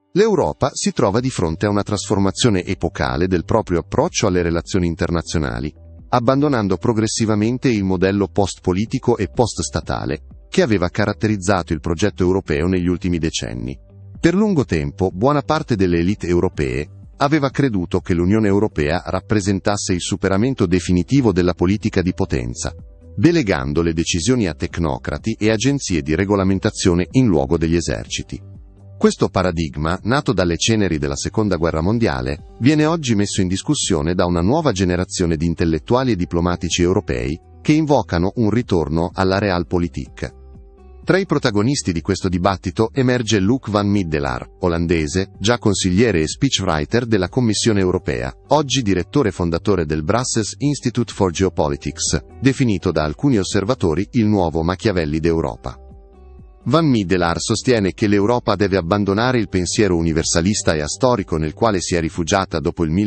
L'Europa si trova di fronte a una trasformazione epocale del proprio approccio alle relazioni internazionali, abbandonando progressivamente il modello post-politico e post-statale che aveva caratterizzato il progetto europeo negli ultimi decenni. Per lungo tempo, buona parte delle élite europee aveva creduto che l'Unione Europea rappresentasse il superamento definitivo della politica di potenza, delegando le decisioni a tecnocrati e agenzie di regolamentazione in luogo degli eserciti. Questo paradigma, nato dalle ceneri della Seconda Guerra Mondiale, viene oggi messo in discussione da una nuova generazione di intellettuali e diplomatici europei che invocano un ritorno alla Realpolitik. Tra i protagonisti di questo dibattito emerge Luc van Middelaar, olandese, già consigliere e speechwriter della Commissione Europea, oggi direttore fondatore del Brussels Institute for Geopolitics, definito da alcuni osservatori il nuovo Machiavelli d'Europa. Van Middelaar sostiene che l'Europa deve abbandonare il pensiero universalista e astorico nel quale si è rifugiata dopo il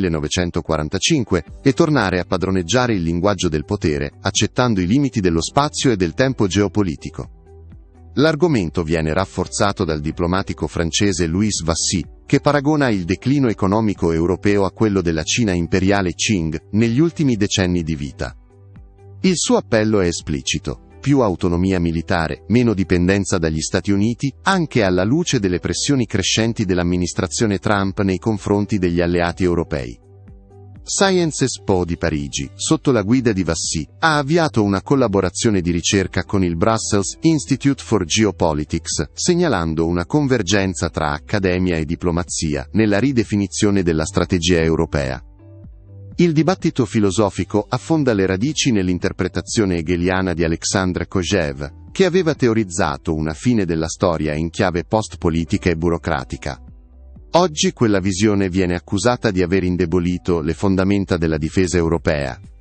1945 e tornare a padroneggiare il linguaggio del potere, accettando i limiti dello spazio e del tempo geopolitico. L'argomento viene rafforzato dal diplomatico francese Louis Vassy, che paragona il declino economico europeo a quello della Cina imperiale Qing negli ultimi decenni di vita. Il suo appello è esplicito: più autonomia militare, meno dipendenza dagli Stati Uniti, anche alla luce delle pressioni crescenti dell'amministrazione Trump nei confronti degli alleati europei. Science Expo di Parigi, sotto la guida di Vassy, ha avviato una collaborazione di ricerca con il Brussels Institute for Geopolitics, segnalando una convergenza tra accademia e diplomazia nella ridefinizione della strategia europea. Il dibattito filosofico affonda le radici nell'interpretazione hegeliana di Alexandre Kojève, che aveva teorizzato una fine della storia in chiave post-politica e burocratica. Oggi quella visione viene accusata di aver indebolito le fondamenta della difesa europea,